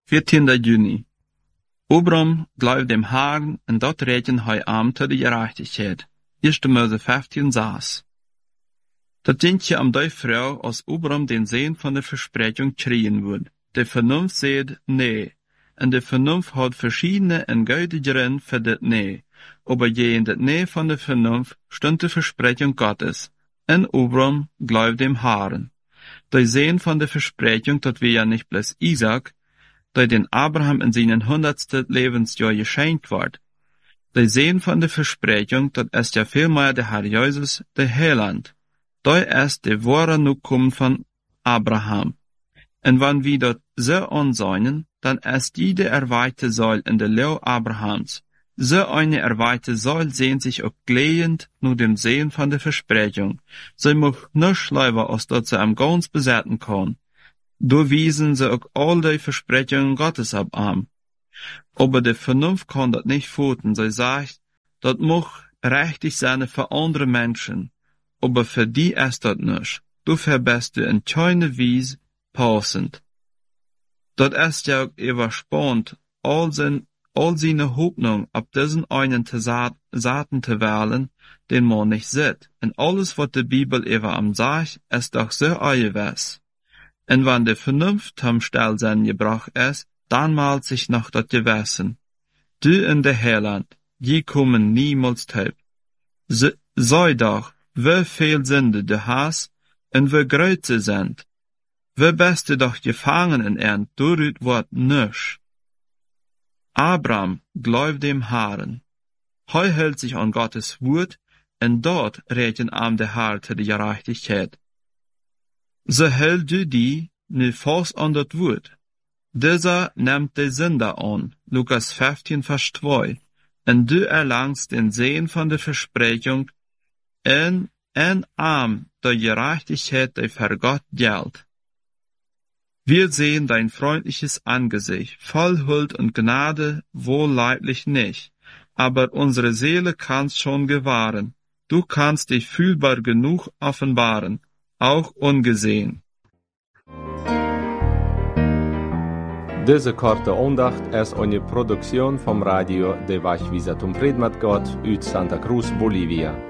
14. juni. Abram gläubt dem Herrn, en dat reken hij am tot de gerechtigheid. 1. Mose 15 saß. Dat dient je am die Frau, als Abram den Sinn von der Versprechung schreien wird. De Vernunft sagt nee, en de Vernunft hat verschiedene en gültigeren für das nee. Aber je in das nee von der Vernunft stund die Versprechung Gottes, en Abram gläubt dem Herrn. Die Sinn von der Versprechung, dat wir ja nicht bloß Isaac, die den Abraham in seinen 100. Lebensjahr geschenkt ward. Die Sinn von der Versprechung, dat ist ja vielmehr der Herr Jesus, der Heiland. Die ist der wahre Nachkommen von Abraham. Und wenn wir dort so ansehen, dann ist jede erweiterte Säule in der Leo Abrahams. So eine erweiterte Säule sehnt sich auch glehend nach dem Sehen von der Versprechung. Sie macht nichts lieber, als dass sie am ganz besetzen kann. Da wiesen sie auch all die Versprechungen Gottes ab an. Aber die Vernunft kann das nicht voten. Sie sagt, das mag richtig sein für andere Menschen. Aber für die ist das nicht. Dafür bist du in keine Weise passend. Das ist ja auch überspannt, all seine Hoffnung auf diesen einen Saaten zu wählen, den man nicht sieht. Und alles, was die Bibel über am sagt, ist doch so eiweiß. Und wenn die Vernunft am Stellsein gebracht ist, dann malt sich noch das Gewissen. Du in der Heiland, die kommen niemals taub. Sei doch, wie viel Sünde du hast, und wie groß sie sind. Wie bist du doch gefangen in ihren Durut wird nisch. Abraham glaubt dem Herrn. Heu hält sich an Gottes Wort, und dort reden am der Herr zu der Gerechtigkeit. So hält du die nu fast an das Wort. Dieser nimmt die Sünder an, Lukas 15, Vers 2, und du erlangst den Segen von der Versprechung, in Arm der Gerechtigkeit, die für Gott gilt. Wir sehen dein freundliches Angesicht, voll Huld und Gnade, wohl leiblich nicht, aber unsere Seele kannst schon gewahren. Du kannst dich fühlbar genug offenbaren, auch ungesehen. Deze korte aandacht is een productie van Radio de Wachwiza Tumpredmat uit Santa Cruz, Bolivia.